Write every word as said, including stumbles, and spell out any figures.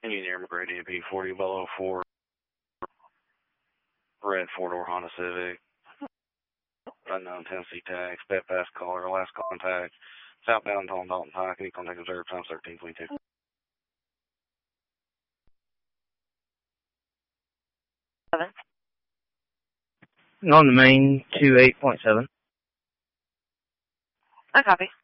Union Air McRae D P for you, below four, red four-door Honda Civic, unknown Tennessee tax, bet pass caller, last contact, southbound on Dalton Pike, any contact observed, times thirteen twenty-two. Seven. On the main, two eight point seven. I copy.